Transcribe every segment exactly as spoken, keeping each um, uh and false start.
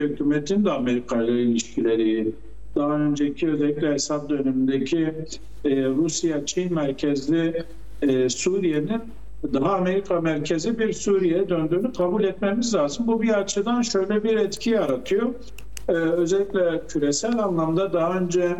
hükümetin de Amerika ile ilişkileri, daha önceki özellikle Esad dönemindeki e, Rusya-Çin merkezli e, Suriye'nin daha Amerika merkezi bir Suriye'ye döndüğünü kabul etmemiz lazım. Bu bir açıdan şöyle bir etki yaratıyor. Ee, özellikle küresel anlamda daha önce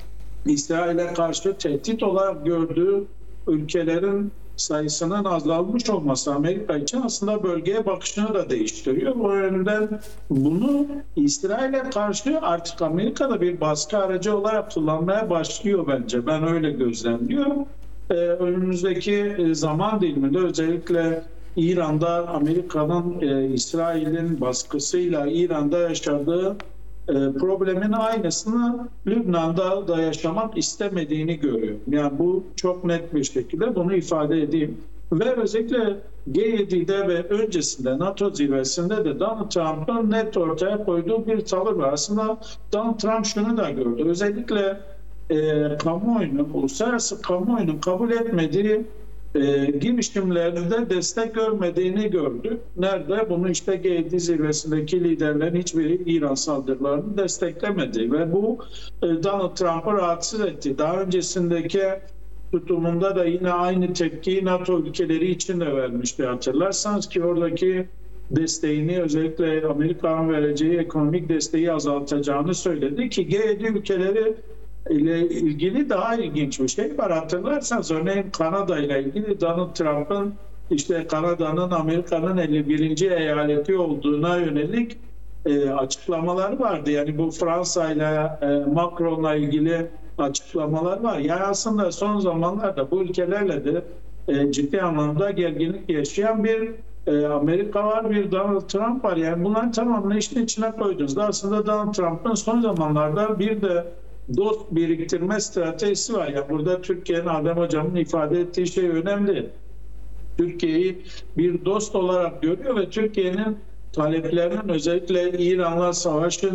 İsrail'e karşı tehdit olarak gördüğü ülkelerin sayısının azalmış olması Amerika için aslında bölgeye bakışını da değiştiriyor. O yönden bunu İsrail'e karşı artık Amerika'da bir baskı aracı olarak kullanmaya başlıyor bence. Ben öyle gözlemliyorum. Ee, önümüzdeki zaman diliminde özellikle İran'da Amerika'nın e, İsrail'in baskısıyla İran'da yaşadığı e, problemin aynısını Lübnan'da da yaşamak istemediğini görüyorum. Yani bu çok net bir şekilde bunu ifade edeyim. Ve özellikle G yedi'de ve öncesinde NATO zirvesinde de Donald Trump'ın net ortaya koyduğu bir tavır var. Aslında Donald Trump şunu da gördü. Özellikle e, kamuoyunun, uluslararası kamuoyunun kabul etmediği e, girişimlerinde destek görmediğini gördü. Nerede? Bunu işte G yedi zirvesindeki liderlerin hiçbiri İran saldırılarını desteklemedi ve bu e, Donald Trump'ı rahatsız etti. Daha öncesindeki tutumunda da yine aynı tepkiyi NATO ülkeleri için de vermişti, hatırlarsanız, ki oradaki desteğini, özellikle Amerika'nın vereceği ekonomik desteği azaltacağını söyledi ki G yedi ülkeleri ile ilgili daha ilginç bir şey var. Hatırlarsanız örneğin Kanada ile ilgili Donald Trump'ın işte Kanada'nın Amerika'nın elli birinci eyaleti olduğuna yönelik e, açıklamaları vardı. Yani bu Fransa ile e, Macron'la ilgili açıklamalar var. Yani aslında son zamanlarda bu ülkelerle de e, ciddi anlamda gerginlik yaşayan bir e, Amerika var, bir Donald Trump var. Yani bunların tamamını işin içine koyduğunuzda aslında Donald Trump'ın son zamanlarda bir de dost biriktirme stratejisi var. Yani burada Türkiye'nin, Adem Hocam'ın ifade ettiği şey önemli. Türkiye'yi bir dost olarak görüyor ve Türkiye'nin taleplerinin özellikle İran'la savaşın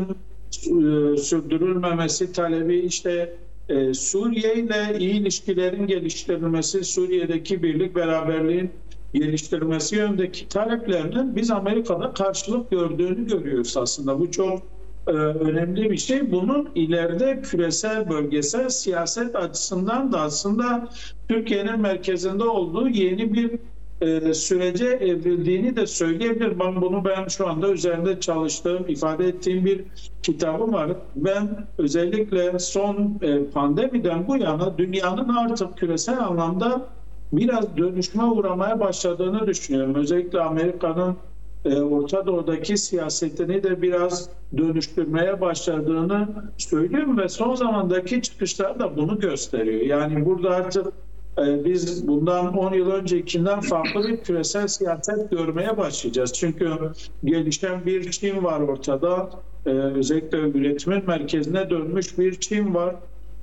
e, sürdürülmemesi talebi, işte e, Suriye ile iyi ilişkilerin geliştirilmesi, Suriye'deki birlik beraberliğin geliştirilmesi yönündeki taleplerinin biz Amerika'da karşılık gördüğünü görüyoruz aslında. Bu çok e, önemli bir şey. Bunun ileride küresel, bölgesel siyaset açısından da aslında Türkiye'nin merkezinde olduğu yeni bir e, sürece evrildiğini de söyleyebilirim. Ben bunu ben şu anda üzerinde çalıştığım, ifade ettiğim bir kitabım var. Ben özellikle son e, pandemiden bu yana dünyanın artık küresel anlamda biraz dönüşme uğramaya başladığını düşünüyorum. Özellikle Amerika'nın e, Orta Doğu'daki siyasetini de biraz dönüştürmeye başladığını söylüyorum ve son zamandaki çıkışlar da bunu gösteriyor. Yani burada artık e, biz bundan on yıl öncekinden farklı bir küresel siyaset görmeye başlayacağız. Çünkü gelişen bir Çin var ortada. E, özellikle üretimin merkezine dönmüş bir Çin var.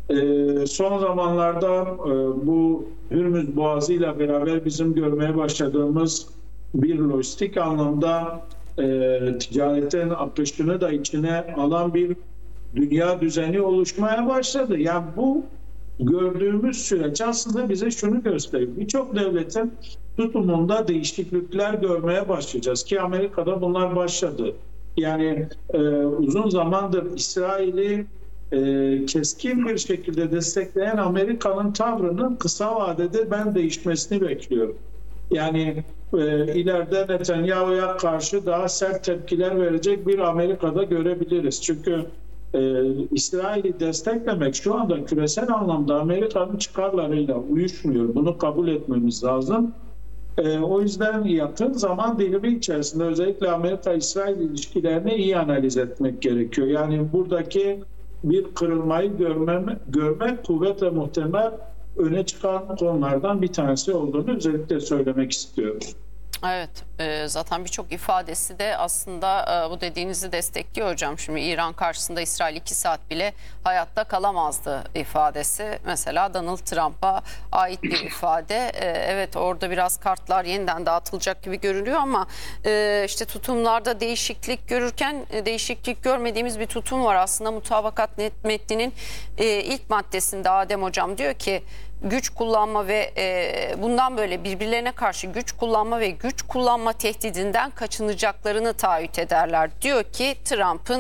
Ee, son zamanlarda e, bu Hürmüz Boğazı ile beraber bizim görmeye başladığımız bir lojistik anlamda e, ticaretin akışını da içine alan bir dünya düzeni oluşmaya başladı. Yani bu gördüğümüz süreç aslında bize şunu gösteriyor. Birçok devletin tutumunda değişiklikler görmeye başlayacağız ki Amerika'da bunlar başladı. Yani e, uzun zamandır İsrail'i e, keskin bir şekilde destekleyen Amerika'nın tavrının kısa vadede ben değişmesini bekliyorum. Yani e, ileride Netanyahu'ya karşı daha sert tepkiler verecek bir Amerika'da görebiliriz. Çünkü e, İsrail'i desteklemek şu anda küresel anlamda Amerika'nın çıkarlarıyla uyuşmuyor. Bunu kabul etmemiz lazım. E, o yüzden yakın zaman dilimi içerisinde özellikle Amerika-İsrail ilişkilerini iyi analiz etmek gerekiyor. Yani buradaki bir kırılmayı görmem, görmek kuvvetle muhtemel öne çıkan konulardan bir tanesi olduğunu özellikle söylemek istiyorum. Evet, e, zaten birçok ifadesi de aslında e, bu dediğinizi destekliyor hocam. Şimdi İran karşısında İsrail iki saat bile hayatta kalamazdı ifadesi. Mesela Donald Trump'a ait bir ifade. E, evet, orada biraz kartlar yeniden dağıtılacak gibi görünüyor ama e, işte tutumlarda değişiklik görürken e, değişiklik görmediğimiz bir tutum var. Aslında mutabakat metninin e, ilk maddesinde Adem hocam diyor ki güç kullanma ve e, bundan böyle birbirlerine karşı güç kullanma ve güç kullanma tehdidinden kaçınacaklarını taahhüt ederler. Diyor ki Trump'ın